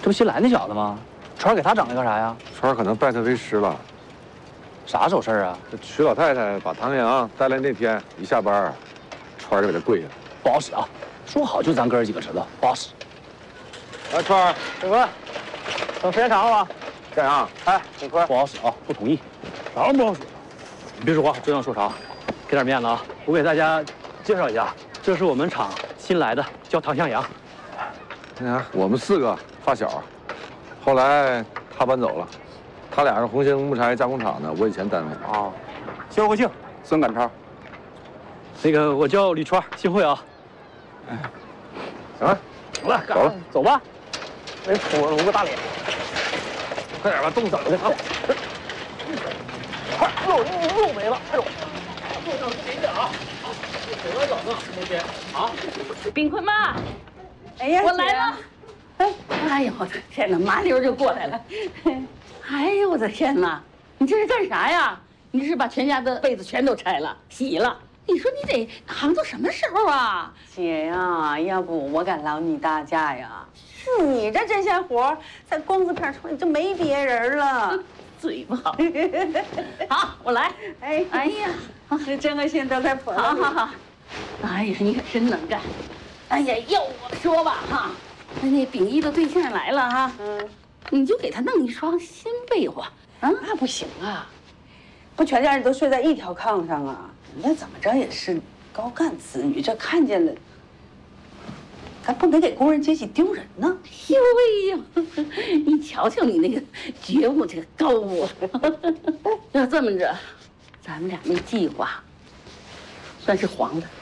不新来那小子吗？川给他整的干啥呀？ 川可能拜他为师了。 啥手事啊？ 这曲老太太把唐阳带来那天，一下班，川就给他跪下了。 不好使啊！说好就咱哥几个知道，不好使。 来，川， 大哥，等时间长了吧？ 干啥？ 哎，这块不好使啊，不同意。啥不好使？你别说话，真要说啥，给点面子啊！我给大家介绍一下，这是我们厂新来的，叫唐向阳。 那啥，我们4个发小，后来他搬走了，他俩是红星木材加工厂的，我以前单位。 啊，肖国庆、孙赶超。那个我叫李川，幸会啊。 哎，行了， 走了， 走了， 走吧。给我露个大脸。 快点吧，冻死了啊！ 快，肉没了，哎呦！坐上您点啊！怎么冷啊？那天啊？ 冰坤妈， 哎呀， 我来了！ 哎呦我的天哪，麻溜就过来了。哎呦我的天哪，你这是干啥呀？你这是把全家的被子全都拆了、洗了？你说你得扛到什么时候啊？ 姐呀，要不我敢劳你大驾呀？是你这针线活，在光字片处理就没别人了。 嘴不好。好，我来。哎呀， 这针和线都在婆好好好。哎呀，你可真能干。哎呀，要我说吧哈，那秉一的对象来了哈，你就给他弄一双新被窝啊。 那不行啊，不全家人都睡在一条炕上啊？人家怎么着也是高干子女，这看见了，咱不能给工人阶级丢人呢。 呦喂呦，你瞧瞧你那个觉悟，这个高啊！要这么着，咱们俩那计划算是黄了。